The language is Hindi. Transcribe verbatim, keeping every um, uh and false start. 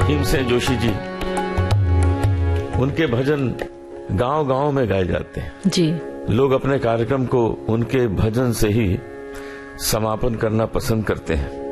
भीमसेन जोशी जी, उनके भजन गांव-गांव में गाए जाते हैं जी। लोग अपने कार्यक्रम को उनके भजन से ही समापन करना पसंद करते हैं।